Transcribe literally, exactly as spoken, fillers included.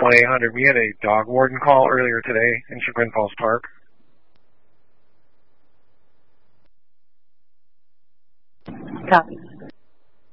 one eight hundred. We had a dog warden call earlier today in Chagrin Falls Park. Copy.